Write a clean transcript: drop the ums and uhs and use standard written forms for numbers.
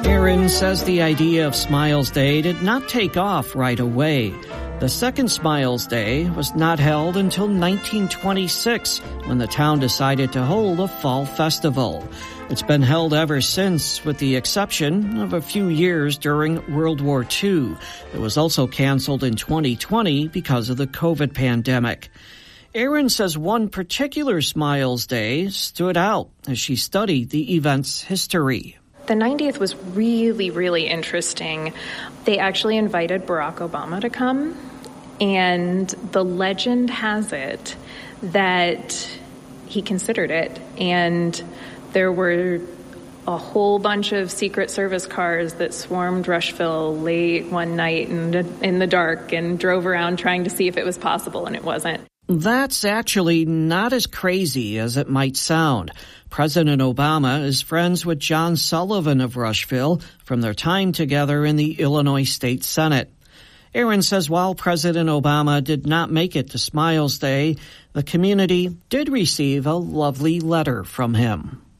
Aaron says the idea of Smiles Day did not take off right away. The second Smiles Day was not held until 1926, when the town decided to hold a fall festival. It's been held ever since, with the exception of a few years during World War II. It was also canceled in 2020 because of the COVID pandemic. Aaron says one particular Smiles Day stood out as she studied the event's history. The 90th was really, really interesting. They actually invited Barack Obama to come, and the legend has it that he considered it, and there were a whole bunch of Secret Service cars that swarmed Rushville late one night in the dark and drove around trying to see if it was possible, and it wasn't. That's actually not as crazy as it might sound. President Obama is friends with John Sullivan of Rushville from their time together in the Illinois State Senate. Aaron says while President Obama did not make it to Smiles Day, the community did receive a lovely letter from him.